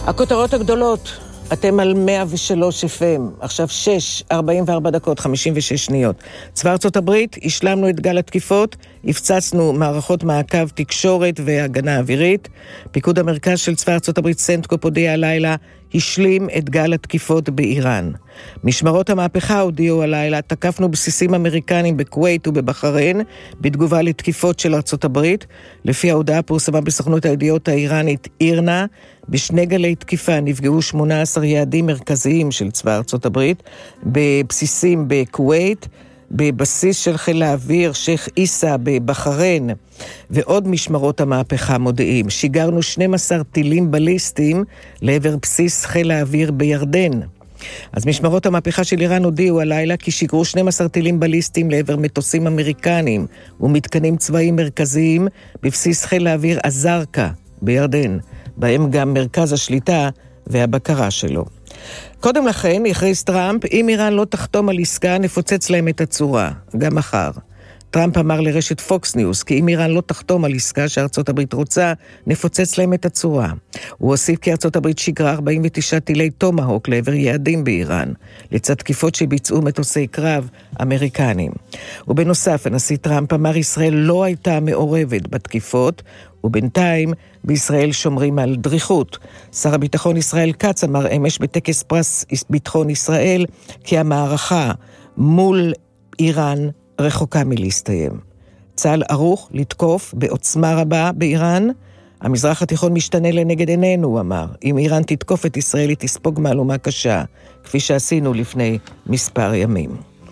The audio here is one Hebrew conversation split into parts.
הכותרות הגדולות, אתם על 103 FM, עכשיו 6:44, 56 שניות. צבא ארצות הברית, השלמנו את גל התקיפות, הפצצנו מערכות מעקב תקשורת והגנה אווירית. פיקוד המרכז של צבא ארצות הברית סנטקופ הודיע הלילה, השלים את גל התקיפות באיראן. משמרות המהפכה הודיעו הלילה, תקפנו בסיסים אמריקנים בכווית ובבחריין, בתגובה לתקיפות של ארצות הברית. לפי ההודעה פורסמה בסוכנות הידיעות האיראנית אירנה, בשני גלי תקיפה נפגעו 18 יעדים מרכזיים של צבא ארצות הברית, בבסיסים בכווית, בבסיס של חיל האוויר שייח עיסא בבחריין, ועוד משמרות המהפכה מודיעים. שיגרנו 12 טילים בליסטיים לעבר בסיס חיל האוויר בירדן. אז משמרות המהפכה של איראן הודיעו הלילה כי שיגרו 12 טילים בליסטיים לעבר מטוסים אמריקניים ומתקנים צבאיים מרכזיים בבסיס חיל האוויר אזרקה בירדן, בהם גם מרכז השליטה והבקרה שלו. קודם לכן, הכריז טראמפ, אם איראן לא תחתום על עסקה, נפוצץ להם את הצורה, גם מחר. טראמפ אמר לרשת פוקס ניוז, כי אם איראן לא תחתום על עסקה שארצות הברית רוצה, נפוצץ להם את הצורה. הוא הוסיף כי ארצות הברית שיגרה 49 טילי טומהוק לעבר יעדים באיראן, לצד תקיפות שביצעו מטוסי קרב אמריקנים. ובנוסף, הנשיא טראמפ אמר, ישראל לא הייתה מעורבת בתקיפות, ובינתיים בישראל שומרים על דריכות. שר הביטחון ישראל כץ אמר אמש בטקס פרס ביטחון ישראל, כי המערכה מול איראן רחוקה מלהסתיים. צה"ל ערוך לתקוף בעוצמה רבה באיראן. המזרח התיכון משתנה לנגד עינינו, הוא אמר. אם איראן תתקוף את ישראל, היא תספוג מהלומה קשה, כפי שעשינו לפני מספר ימים.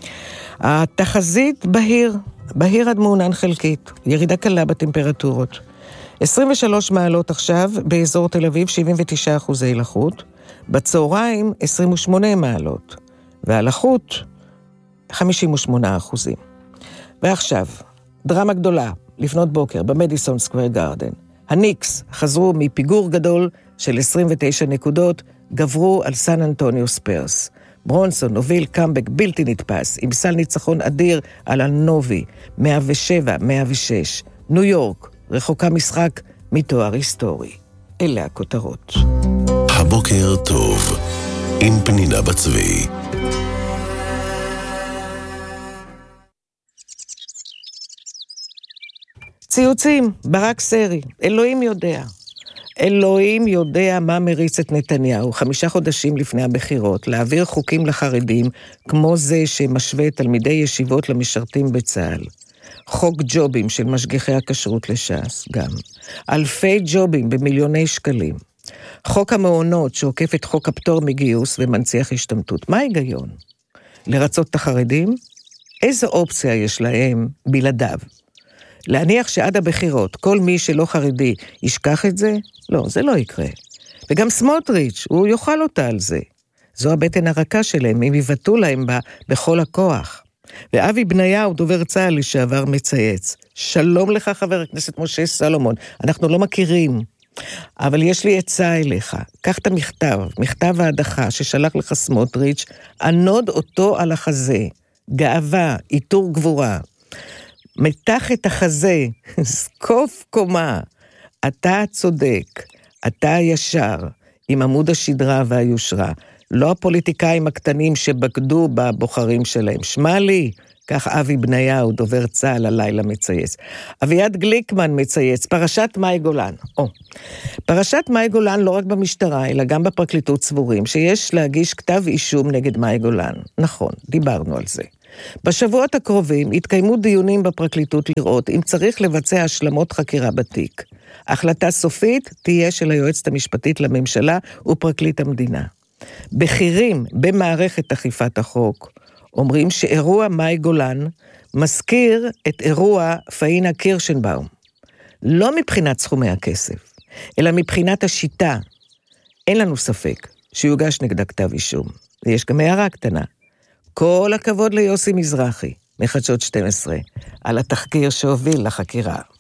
התחזית בהיר עד מעונן חלקית, ירידה קלה בטמפרטורות. 23 מעלות עכשיו באזור תל אביב, 79% לחות. בצהריים 28 מעלות, והלחות 58%. ועכשיו, דרמה גדולה, לפנות בוקר, במדיסון סקוואר גארדן. הניקס חזרו מפיגור גדול של 29 נקודות, גברו על סן אנטוניו ספרס. ברונסון הוביל קאמבק בלתי נתפס, עם סל ניצחון אדיר על הנובי, 107-106. ניו יורק, רחוקה משחק מתואר היסטורי. אלה הכותרות. הבוקר טוב, עם פנינה בצבי. ציוצים, ברק סרי, אלוהים יודע מה מריץ את נתניהו 5 חודשים לפני הבחירות, להעביר חוקים לחרדים כמו זה שמשווה תלמידי ישיבות למשרתים בצה"ל. חוק ג'ובים של משגיחי הכשרות לש"ס גם. אלפי ג'ובים במיליוני שקלים. חוק המעונות שעוקף את חוק הפטור מגיוס ומנציח השתמטות. מה ההיגיון? לרצות את החרדים? איזו אופציה יש להם בלעדיו? להניח שעד הבחירות כל מי שלא חרדי ישכח את זה? לא, זה לא יקרה. וגם סמוטריץ', הוא יאכל אותה על זה. זו הבטן הרכה שלהם, הם יבטאו להם בה בכל הכוח. ואבי בניהו, דובר צה"ל לשעבר, מצייץ. שלום לך חבר הכנסת משה סלומון, אנחנו לא מכירים, אבל יש לי עצה אליך. קח את מכתב ההדחה ששלח לך סמוטריץ', ענוד אותו על החזה, גאווה, איתור גבורה. מתח את החזה, סקוף קומה, אתה צודק, אתה ישר, עם עמוד השדרה והיושרה. לא הפוליטיקאים הקטנים שבגדו בבוחרים שלהם. שמע לי, כך אבי בניהו, דובר צה"ל, הלילה מצייץ. אביעד גליקמן מצייץ, פרשת מאי גולן. פרשת מאי גולן לא רק במשטרה, אלא גם בפרקליטות סבורים, שיש להגיש כתב אישום נגד מאי גולן. נכון, דיברנו על זה. בשבועות הקרובים התקיימו דיונים בפרקליטות לראות אם צריך לבצע השלמות חקירה בתיק. החלטה סופית תהיה של היועצת המשפטית לממשלה ופרקליט המדינה. בכירים במערכת אכיפת החוק אומרים שאירוע מאי גולן מזכיר את אירוע פאינה קירשנבאום. לא מבחינת סכומי הכסף, אלא מבחינת השיטה. אין לנו ספק שיוגש נגדה כתב אישום. ויש גם הערה קטנה. כל הכבוד ליוסי מזרחי, מחדשות 12, על התחקיר שהוביל לחקירה.